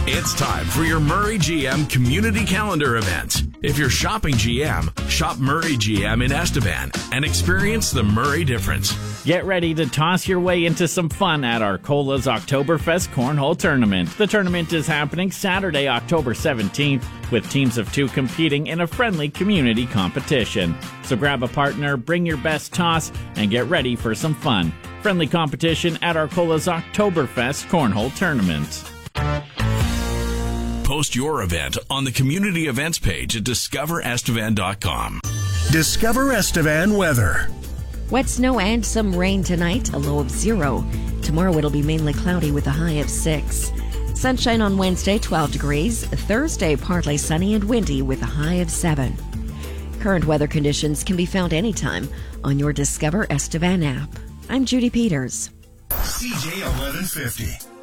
It's time for your Murray GM Community Calendar event. If you're shopping GM, shop Murray GM in Estevan and experience the Murray difference. Get ready to toss your way into some fun at Arcola's Oktoberfest Cornhole Tournament. The tournament is happening Saturday, October 17th, with teams of 2 competing in a friendly community competition. So grab a partner, bring your best toss, and get ready for some fun. Friendly competition at Arcola's Oktoberfest Cornhole Tournament. Post your event on the community events page at discoverestevan.com. Discover Estevan weather. Wet snow and some rain tonight, a low of 0. Tomorrow it'll be mainly cloudy with a high of 6. Sunshine on Wednesday, 12 degrees. Thursday, partly sunny and windy with a high of 7. Current weather conditions can be found anytime on your Discover Estevan app. I'm Judy Peters. CJ 1150.